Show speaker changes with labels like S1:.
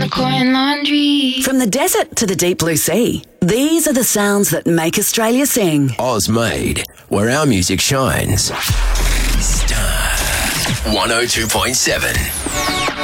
S1: Coin laundry.
S2: From the desert to the deep blue sea, these are the sounds that make Australia sing.
S3: Oz made, where our music shines. Star 102.7.